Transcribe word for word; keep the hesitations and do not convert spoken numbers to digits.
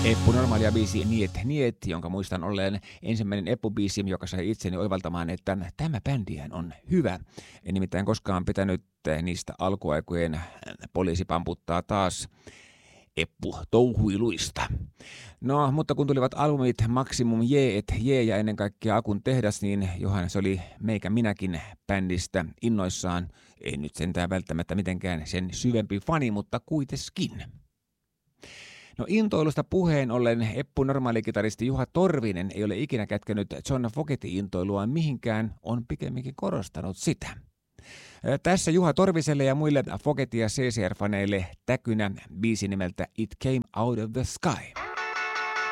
Eppu normaalia biisi Niet Niet, jonka muistan olleen ensimmäinen Eppu-biisi, joka sai itseni oivaltamaan, että tämä bändihän on hyvä. En nimittäin koskaan pitänyt niistä alkuaikojen Poliisi pamputtaa taas Eppu-touhuiluista. No, mutta kun tulivat albumit Maximum J et J ja ennen kaikkea Akun tehdas, niin johan se oli meikä minäkin bändistä innoissaan. Ei nyt sentään välttämättä mitenkään sen syvempi fani, mutta kuitenkin. No intoilusta puheen ollen Eppu normaalikitaristi Juha Torvinen ei ole ikinä kätkenyt John Fogertin intoilua mihinkään, on pikemminkin korostanut sitä. Tässä Juha Torviselle ja muille Fogertin ja C C R-faneille täkynä biisi nimeltä It Came Out of the Sky.